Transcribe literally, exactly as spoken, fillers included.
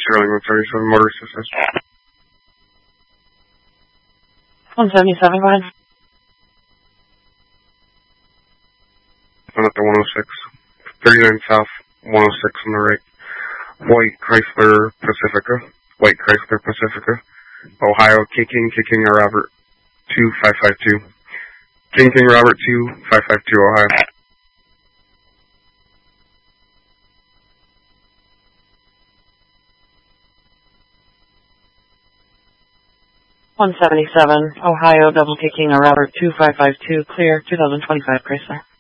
Sterling one seventy-seven Motor Assist. one seventy-seven, go ahead. I'm at the one oh six. thirty-nine South, one oh six on the right. White Chrysler Pacifica. White Chrysler Pacifica. Ohio, King King, King King, Robert, two five five two. King King, Robert, two five five two, Ohio. one seventy-seven, Ohio, double King King, Robert, two five five two, clear, two thousand twenty-five Chrysler.